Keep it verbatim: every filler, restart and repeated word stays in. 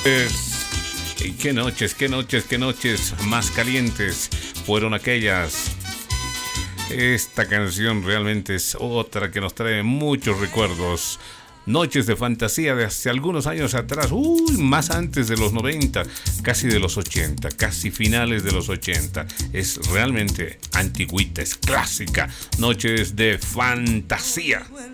Y qué noches, qué noches, qué noches más calientes fueron aquellas. Esta canción realmente es otra que nos trae muchos recuerdos. Noches de fantasía de hace algunos años atrás, uy, más antes de los noventa, casi de los ochenta, casi finales de los ochenta. Es realmente antigüita, es clásica. Noches de fantasía.